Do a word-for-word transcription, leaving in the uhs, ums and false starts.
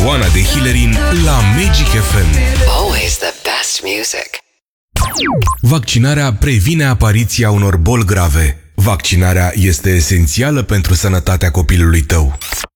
Ioana de Hillerin la Magic F M. Always the best music. Vaccinarea previne apariția unor boli grave. Vaccinarea este esențială pentru sănătatea copilului tău.